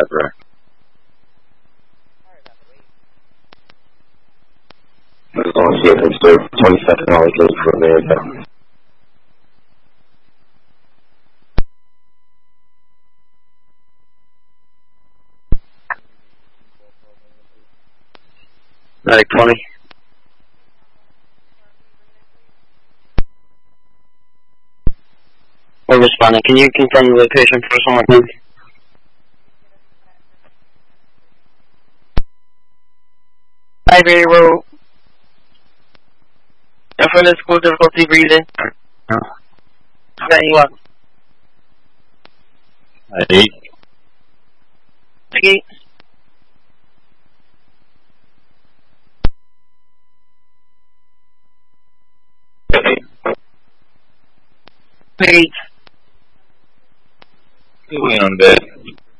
whatever. I was going to see if it's still 27 hours late for America. Like 20. We're responding. Can you confirm the location for someone, please? Library Road. For the school difficulty breathing. No. Then you up. 8. 8. 8. Who's on bed?